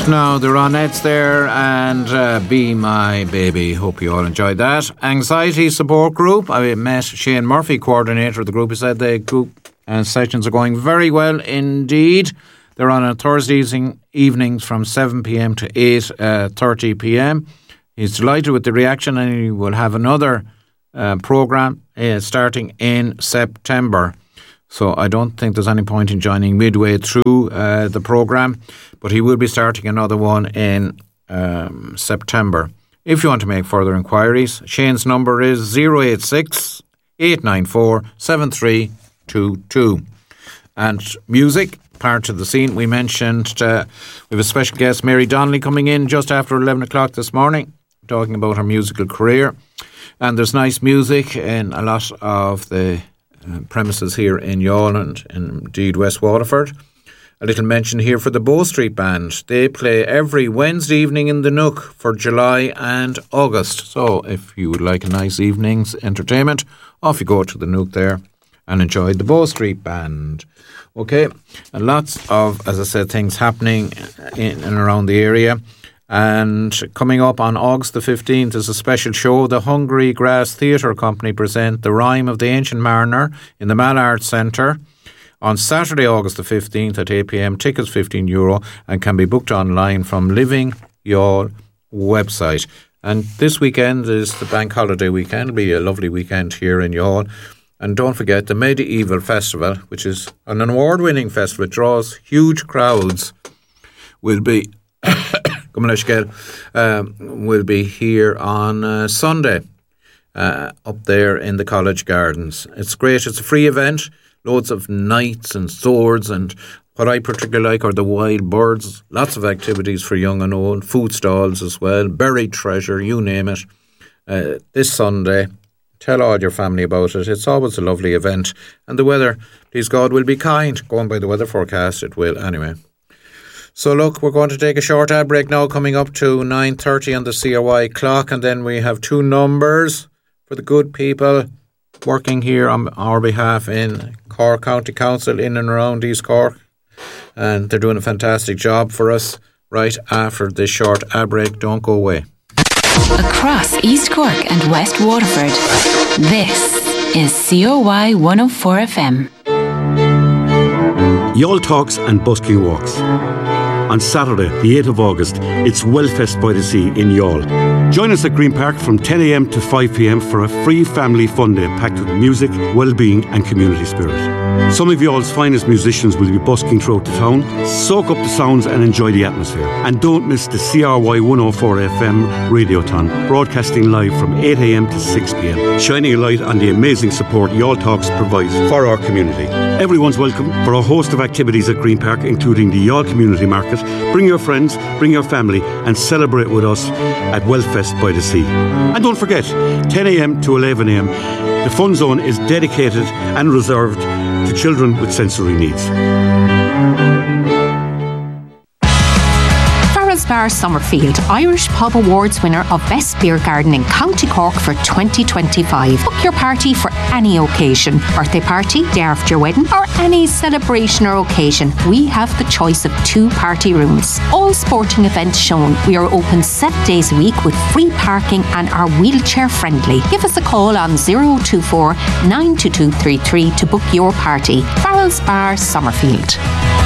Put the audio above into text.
Now, the Ronettes there and Be My Baby. Hope you all enjoyed that. Anxiety Support Group. I met Shane Murphy, coordinator of the group. He said the group sessions are going very well indeed. They're on Thursdays evenings from 7pm to 8:30pm. He's delighted with the reaction, and he will have another programme starting in September. So I don't think there's any point in joining midway through the programme, but he will be starting another one in September. If you want to make further inquiries, Shane's number is 086 894 7322. And music, part of the scene. We mentioned we have a special guest, Mary Donnelly, coming in just after 11 o'clock this morning, talking about her musical career. And there's nice music in a lot of the premises here in Youghal and indeed West Waterford. A little mention here for the Bow Street Band. They play every Wednesday evening in the Nook for July and August. So if you would like a nice evening's entertainment, off you go to the Nook there and enjoy the Bow Street Band. Okay, and lots of, as I said, things happening in and around the area. And coming up on August the 15th is a special show. The Hungry Grass Theatre Company present The Rime of the Ancient Mariner in the Mal Arts Centre on Saturday, August the 15th at 8pm. Tickets €15 and can be booked online from Living Youghal website. And this weekend is the bank holiday weekend. It'll be a lovely weekend here in Youghal. And don't forget the Medieval Festival, which is an award-winning festival. It draws huge crowds. Will be will be here on Sunday up there in the College Gardens. It's great. It's a free event. Loads of knights and swords, and what I particularly like are the wild birds. Lots of activities for young and old. Food stalls as well. Buried treasure, you name it. This Sunday, tell all your family about it. It's always a lovely event. And the weather, please God, will be kind. Going by the weather forecast, it will anyway. So look, we're going to take a short ad break now, coming up to 9:30 on the CRY clock, and then we have two numbers for the good people working here on our behalf in Cork County Council, in and around East Cork, and they're doing a fantastic job for us right after this short ad break. Don't go away. Across East Cork and West Waterford, this is COY 104 FM. Youghal Talks and Busking Walks. On Saturday, the 8th of August, it's Wellfest by the Sea in Youghal. Join us at Green Park from 10am to 5pm for a free family fun day packed with music, well-being and community spirit. Some of Youghall's finest musicians will be busking throughout the town. Soak up the sounds and enjoy the atmosphere. And don't miss the CRY 104 FM Radiothon, broadcasting live from 8am to 6pm, shining a light on the amazing support Youghal Talks provides for our community. Everyone's welcome for a host of activities at Green Park, including the Youghal Community Market. Bring your friends, bring your family and celebrate with us at Wellfest by the Sea. And don't forget, 10am to 11am, the fun zone is dedicated and reserved to children with sensory needs. Bar Summerfield, Irish Pub Awards winner of Best Beer Garden in County Cork for 2025. Book your party for any occasion, birthday party, day after your wedding, or any celebration or occasion. We have the choice of 2 party rooms. All sporting events shown. We are open 7 days a week with free parking and are wheelchair friendly. Give us a call on 024 92233 to book your party. Farrell's Bar Summerfield.